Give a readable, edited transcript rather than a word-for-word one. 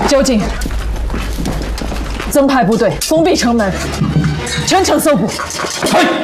究竟增派部队封闭城门，全城搜捕。 嘿。